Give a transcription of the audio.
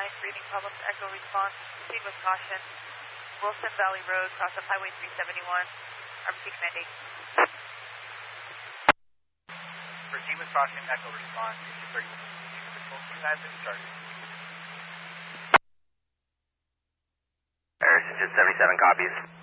experienced breathing problems. Echo response. Proceed with caution. Wilson Valley Road, cross of Highway 371. RBC Command 8. Proceed with caution. Echo response. 230. Control team has been started. Harrison, just 77 copies.